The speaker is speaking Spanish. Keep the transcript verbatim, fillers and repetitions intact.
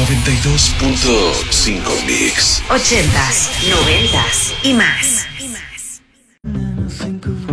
noventa y dos punto cinco Mix. Ochentas, noventas y más. Think of